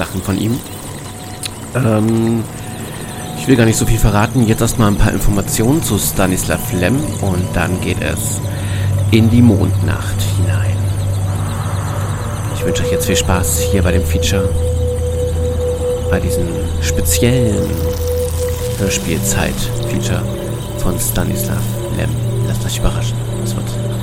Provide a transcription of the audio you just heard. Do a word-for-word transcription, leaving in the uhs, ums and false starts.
Sachen von ihm. Ähm, ich will gar nicht so viel verraten. Jetzt erstmal ein paar Informationen zu Stanislav Lem und dann geht es in die Mondnacht hinein. Ich wünsche euch jetzt viel Spaß hier bei dem Feature, bei diesem speziellen Hörspielzeit-Feature von Stanislav Lem. Lasst euch überraschen. Es wird